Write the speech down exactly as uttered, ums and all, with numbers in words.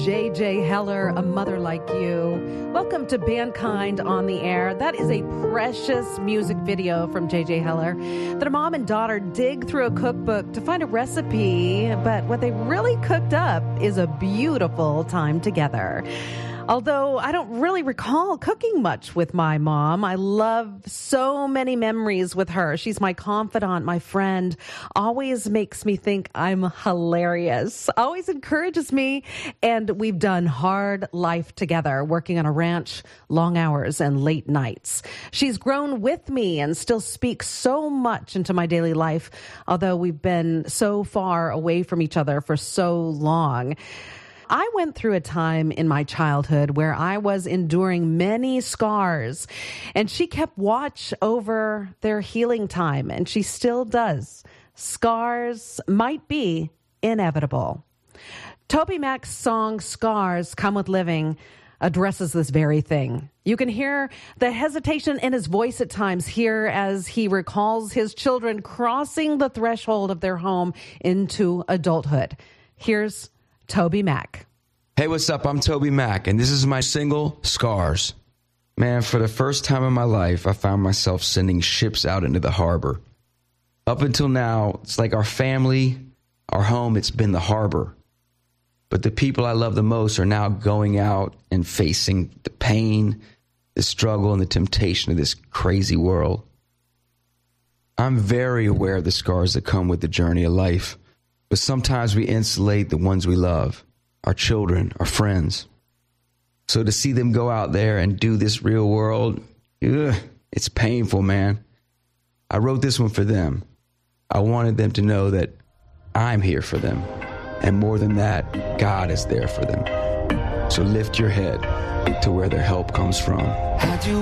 J J Heller, A Mother Like You. Welcome to Bandkind on the Air. That is a precious music video from J J Heller that a mom and daughter dig through a cookbook to find a recipe, but what they really cooked up is a beautiful time together. Although I don't really recall cooking much with my mom, I love so many memories with her. She's my confidant, my friend, always makes me think I'm hilarious, always encourages me, and we've done hard life together, working on a ranch, long hours and late nights. She's grown with me and still speaks so much into my daily life, although we've been so far away from each other for so long. I went through a time in my childhood where I was enduring many scars, and she kept watch over their healing time, and she still does. Scars might be inevitable. TobyMac's song Scars Come With Living addresses this very thing. You can hear the hesitation in his voice at times here as he recalls his children crossing the threshold of their home into adulthood. Here's TobyMac. Hey, what's up? I'm TobyMac, and this is my single, Scars. Man, for the first time in my life, I found myself sending ships out into the harbor. Up until now, it's like our family, our home, it's been the harbor. But the people I love the most are now going out and facing the pain, the struggle, and the temptation of this crazy world. I'm very aware of the scars that come with the journey of life. But sometimes we insulate the ones we love, our children, our friends. So to see them go out there and do this real world, ugh, it's painful, man. I wrote this one for them. I wanted them to know that I'm here for them. And more than that, God is there for them. So lift your head to where their help comes from.